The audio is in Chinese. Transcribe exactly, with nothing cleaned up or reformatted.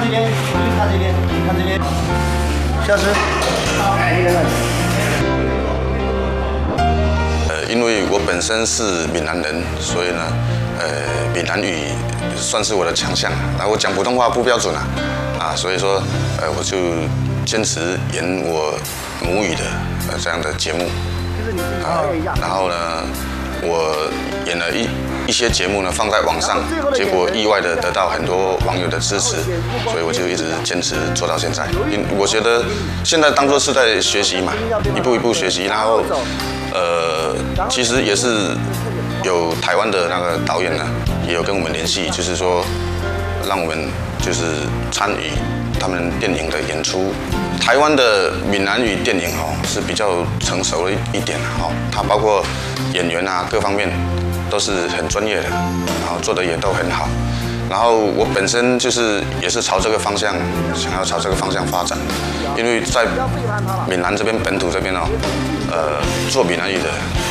这边，你看这边，你看这边，下次。 呃，因为我本身是闽南人，所以呢，呃，闽南语算是我的强项。然后我讲普通话不标准啊，啊，所以说，呃，我就坚持演我母语的呃这样的节目。啊，然后呢，我演了一一些节目呢放在网上，结果意外的得到很多网友的支持，所以我就一直坚持做到现在。因我觉得现在当作是在学习嘛，一步一步学习，然后呃，其实也是有台湾的那个导演呢，也有跟我们联系，就是说让我们就是参与他们电影的演出。台湾的闽南语电影哦是比较成熟了一点哦，它包括演员啊各方面都是很专业的，然后做的也都很好。然后我本身就是也是朝这个方向，想要朝这个方向发展，因为在闽南这边本土这边哦，呃，做闽南语的